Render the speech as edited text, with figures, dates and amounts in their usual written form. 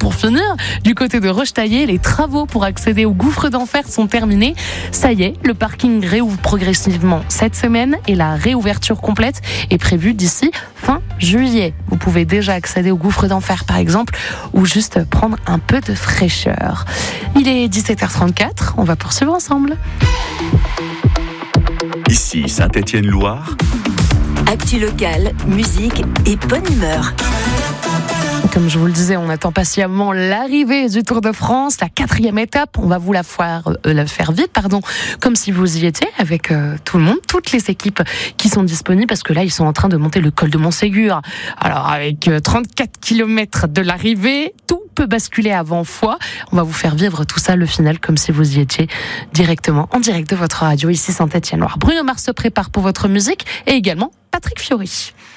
pour finir, du côté de Rochetaillé, les travaux pour accéder au gouffre d'enfer sont terminés. Ça y est, le parking réouvre progressivement cette semaine et la réouverture complète est prévue d'ici fin juillet. Vous pouvez déjà accéder au gouffre d'enfer par exemple ou juste prendre un peu de fraîcheur. Il est 17h34, on va poursuivre ensemble. Ici Saint-Étienne-Loire. Actu locale, musique et bonne humeur. Comme je vous le disais, on attend patiemment l'arrivée du Tour de France, la 4e étape. On va vous la faire vite, comme si vous y étiez avec tout le monde, toutes les équipes qui sont disponibles, parce que là, ils sont en train de monter le col de Montségur. Alors, avec 34 km de l'arrivée, tout peut basculer avant fois. On va vous faire vivre tout ça, le final, comme si vous y étiez directement, en direct de votre radio, ici Saint-Étienne-Loire. Bruno Mars se prépare pour votre musique et également Patrick Fiori.